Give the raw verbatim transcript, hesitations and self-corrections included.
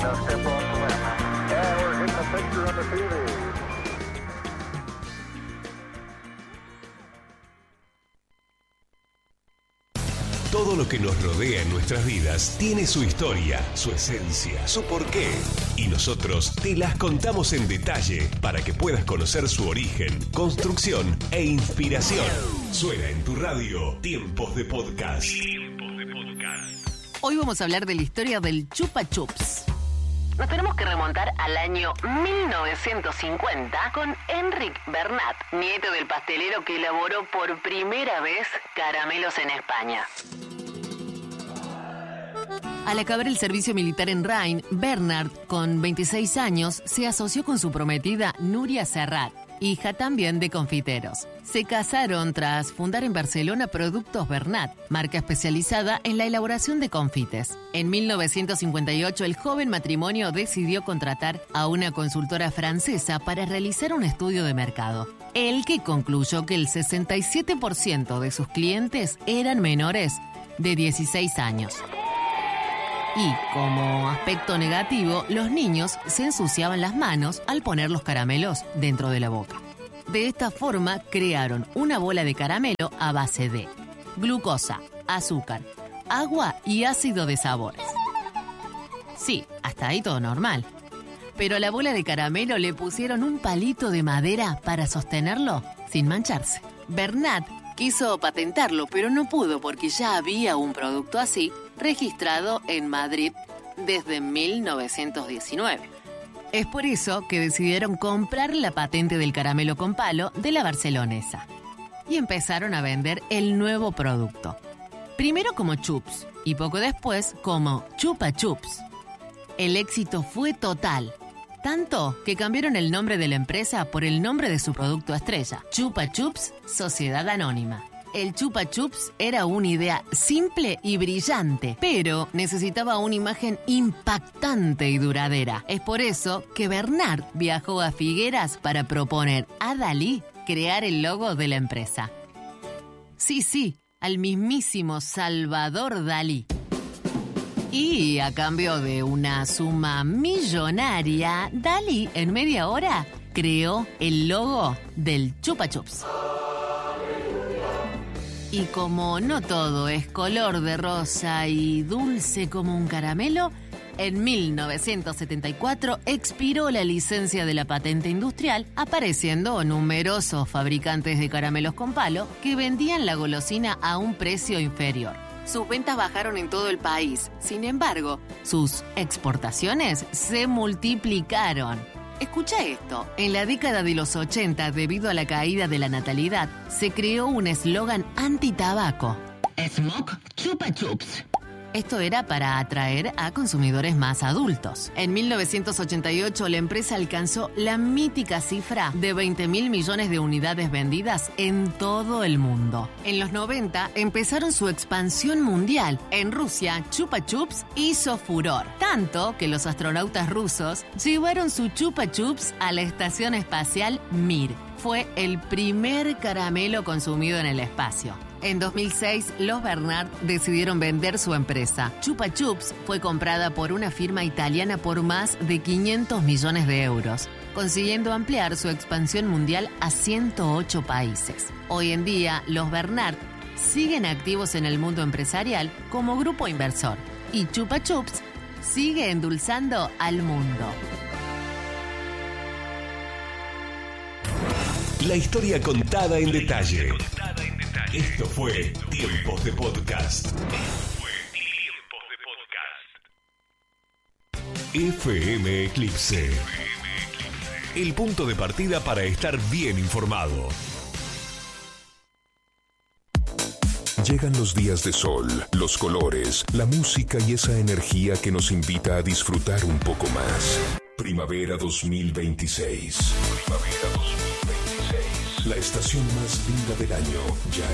Todo lo que nos rodea en nuestras vidas tiene su historia, su esencia, su porqué. Y nosotros te las contamos en detalle para que puedas conocer su origen, construcción e inspiración. Suena en tu radio Tiempos de Podcast. Tiempos de Podcast. Hoy vamos a hablar de la historia del Chupa Chups. Nos tenemos que remontar al año mil novecientos cincuenta con Enric Bernat, nieto del pastelero que elaboró por primera vez caramelos en España. Al acabar el servicio militar en Rennes, Bernat, con veintiséis años, se asoció con su prometida Núria Serrat, hija también de confiteros. Se casaron tras fundar en Barcelona Productos Bernat, marca especializada en la elaboración de confites. En mil novecientos cincuenta y ocho, el joven matrimonio decidió contratar a una consultora francesa para realizar un estudio de mercado, el que concluyó que el sesenta y siete por ciento de sus clientes eran menores de dieciséis años. Y, como aspecto negativo, los niños se ensuciaban las manos al poner los caramelos dentro de la boca. De esta forma, crearon una bola de caramelo a base de glucosa, azúcar, agua y ácido de sabores. Sí, hasta ahí todo normal. Pero a la bola de caramelo le pusieron un palito de madera para sostenerlo sin mancharse. Bernat quiso patentarlo, pero no pudo porque ya había un producto así registrado en Madrid desde mil novecientos diecinueve. Es por eso que decidieron comprar la patente del caramelo con palo de la barcelonesa y empezaron a vender el nuevo producto. Primero como chups y poco después como Chupa Chups. El éxito fue total, tanto que cambiaron el nombre de la empresa por el nombre de su producto estrella, Chupa Chups Sociedad Anónima. El Chupa Chups era una idea simple y brillante, pero necesitaba una imagen impactante y duradera. Es por eso que Bernat viajó a Figueras para proponer a Dalí crear el logo de la empresa. Sí, sí, al mismísimo Salvador Dalí. Y a cambio de una suma millonaria, Dalí en media hora creó el logo del Chupa Chups. Y como no todo es color de rosa y dulce como un caramelo, en mil novecientos setenta y cuatro expiró la licencia de la patente industrial, apareciendo numerosos fabricantes de caramelos con palo que vendían la golosina a un precio inferior. Sus ventas bajaron en todo el país, sin embargo, sus exportaciones se multiplicaron. Escucha esto, en la década de los ochenta, debido a la caída de la natalidad, se creó un eslogan anti-tabaco. Smoke Chupa Chups. Esto era para atraer a consumidores más adultos. En mil novecientos ochenta y ocho, la empresa alcanzó la mítica cifra de veinte mil millones de unidades vendidas en todo el mundo. En los noventa, empezaron su expansión mundial. En Rusia, Chupa Chups hizo furor, tanto que los astronautas rusos llevaron su Chupa Chups a la estación espacial Mir. Fue el primer caramelo consumido en el espacio. En dos mil seis, los Bernat decidieron vender su empresa. Chupa Chups fue comprada por una firma italiana por más de quinientos millones de euros, consiguiendo ampliar su expansión mundial a ciento ocho países. Hoy en día, los Bernat siguen activos en el mundo empresarial como grupo inversor y Chupa Chups sigue endulzando al mundo. La historia contada en detalle. Esto fue Tiempos de Podcast. F M Eclipse. El punto de partida para estar bien informado. Llegan los días de sol, los colores, la música y esa energía que nos invita a disfrutar un poco más. Primavera dos mil veintiséis. Primavera dos mil veintiséis. La estación más linda del año ya